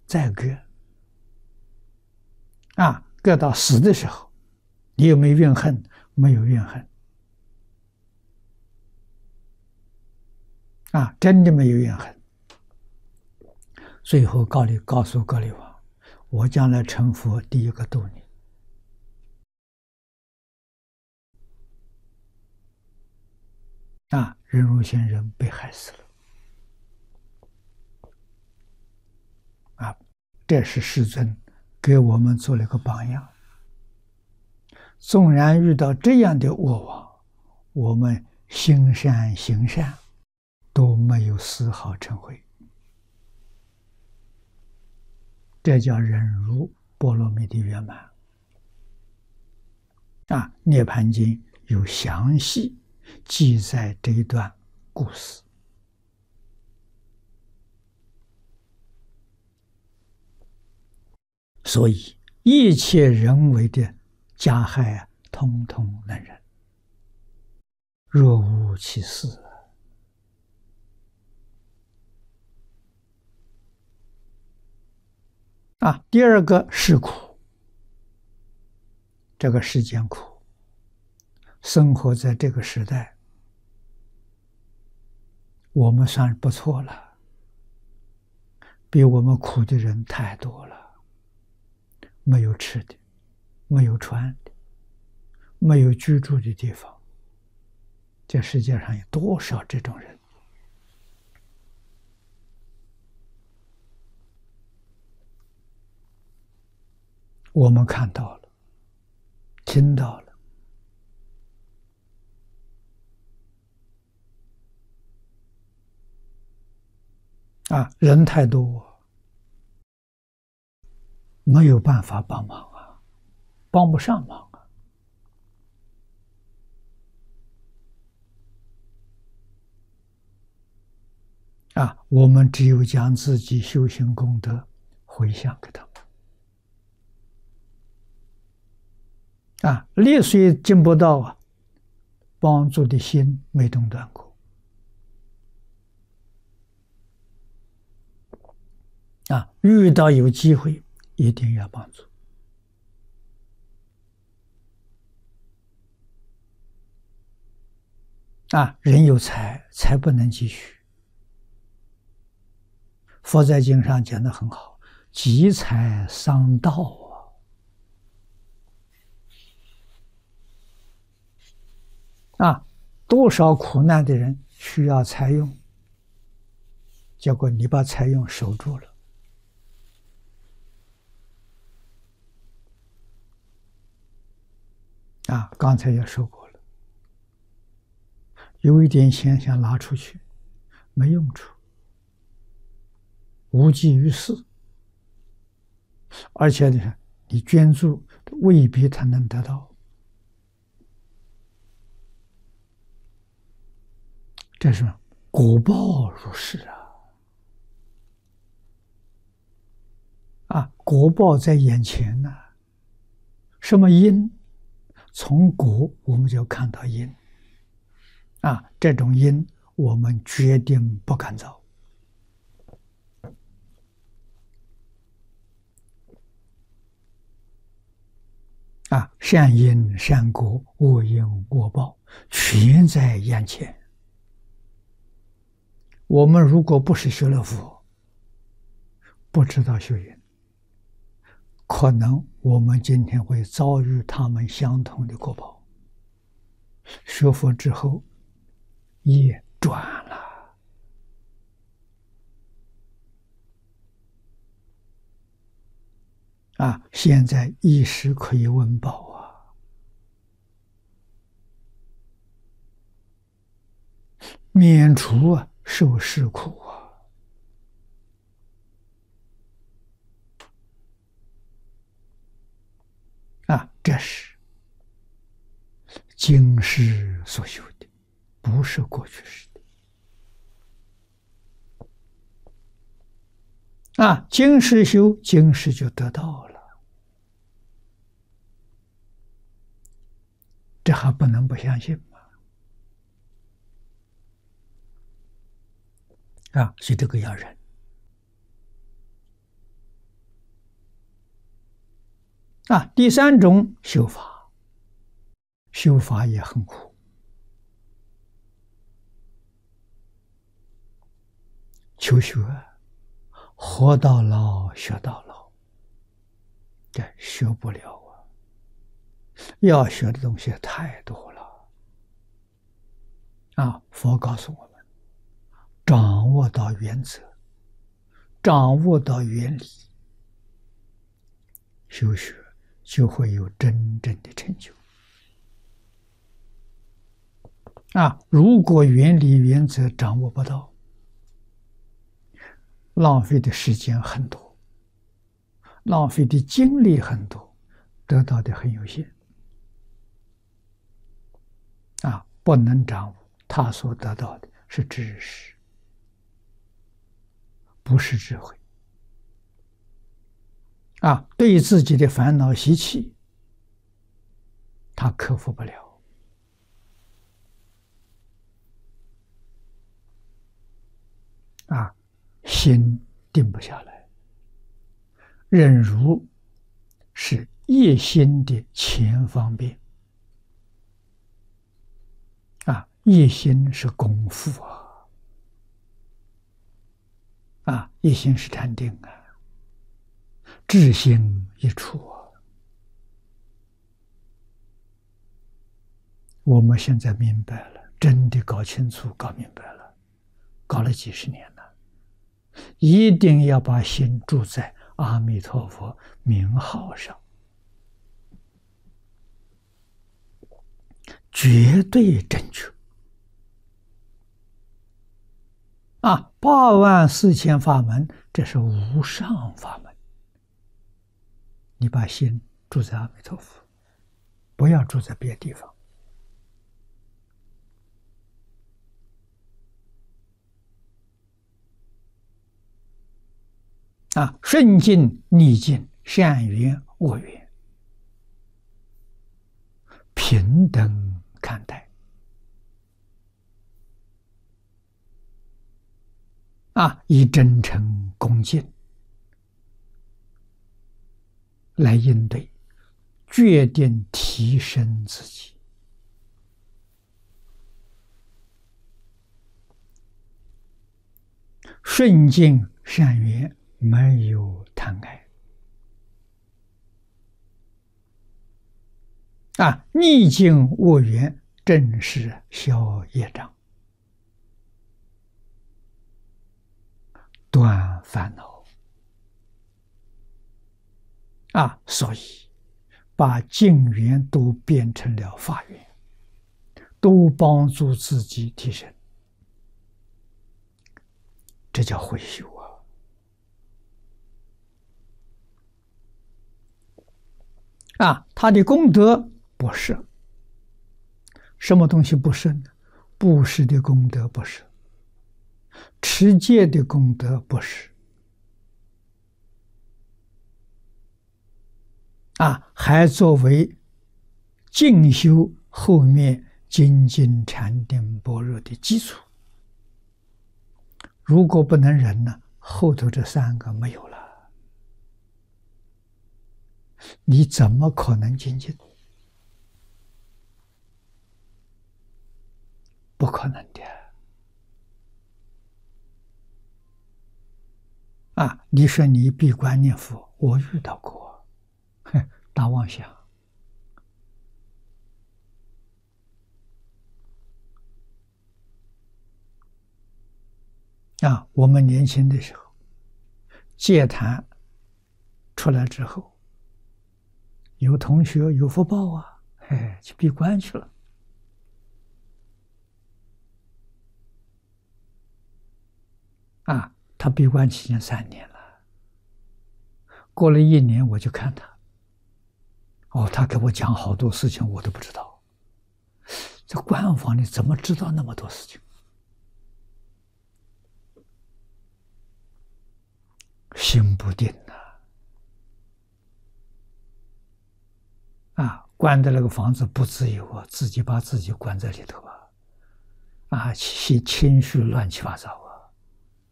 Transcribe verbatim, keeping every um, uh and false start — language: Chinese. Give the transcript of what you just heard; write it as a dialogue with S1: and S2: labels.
S1: 再割啊，割到死的时候，你有没有怨恨？没有怨恨啊，真的没有怨恨。最后告你告诉格里王，我将来成佛，第一个度你。啊，忍辱仙人被害死了。啊，这是世尊给我们做了一个榜样。纵然遇到这样的恶王，我们行善行善都没有丝毫嗔恚，这叫忍辱波罗蜜的圆满。啊，《涅盘经》有详细记载这一段故事。所以一切人为的加害啊，通通能忍，若无其事。啊，第二个是苦，这个世间苦，生活在这个时代，我们算不错了，比我们苦的人太多了。没有吃的，没有穿的，没有居住的地方，这世界上有多少这种人？我们看到了，听到了。啊，人太多，没有办法帮忙啊，帮不上忙啊。啊，我们只有将自己修行功德回向给他们。啊，力虽尽不到啊，帮助的心没中断过。啊，遇到有机会一定要帮助。啊，人有财，财不能积蓄。佛在经上讲得很好，积财伤道啊！啊，多少苦难的人需要财用，结果你把财用守住了。啊，刚才也说过了，有一点钱想拿出去，没用处，无济于事，而且呢，你捐助未必他能得到。这是果报如是啊！啊，果报在眼前呢、啊。什么因？从果我们就看到因。啊，这种因我们决定不敢造。啊，善因善果，恶因恶报，全在眼前。我们如果不是学了佛，不知道修因，可能我们今天会遭遇他们相同的果报。学佛之后，业转了。啊，现在一时可以温饱啊，免除啊受世苦啊。啊，这是今世所修的，不是过去式的。啊，今世修，今世就得到了，这还不能不相信吗？啊，所以这个要忍。 啊，第三种修法，修法也很苦，求学，活到老学到老，这学不了啊！要学的东西太多了啊！佛告诉我们，掌握到原则，掌握到原理，修学就会有真正的成就啊！如果原理原则掌握不到，浪费的时间很多，浪费的精力很多，得到的很有限啊！不能掌握，他所得到的是知识，不是智慧啊！对自己的烦恼习气，他克服不了啊，心定不下来。忍辱是一心的前方便啊，一心是功夫啊，啊，一心是禅定啊，智心一处啊。我们现在明白了，真的搞清楚、搞明白了，搞了几十年了，一定要把心住在阿弥陀佛名号上，绝对正确啊！八万四千法门，这是无上法门。你把心住在阿弥陀佛，不要住在别的地方啊！顺境逆境，善缘恶缘，平等看待啊！以真诚恭敬来应对，决定提升自己。顺境善缘，没有贪爱啊！逆境恶缘，正是消业障，断烦恼啊！所以把境缘都变成了法缘，都帮助自己提升，这叫慧修啊！啊，他的功德不赦，什么东西不赦呢？布施的功德不赦，持戒的功德不赦，啊，还作为进修后面精进禅定般若的基础。如果不能忍呢，后头这三个没有了。你怎么可能精进？不可能的啊！你说你闭关念佛，我遇到过，哼，大妄想啊！我们年轻的时候，戒坛出来之后，有同学有福报啊，嘿，去闭关去了。啊，他闭关期间三年了，过了一年我就看他，哦，他给我讲好多事情我都不知道，这关房里怎么知道那么多事情？心不定啊！啊，关在那个房子不自由啊，自己把自己关在里头啊，啊，情情绪乱七八糟啊。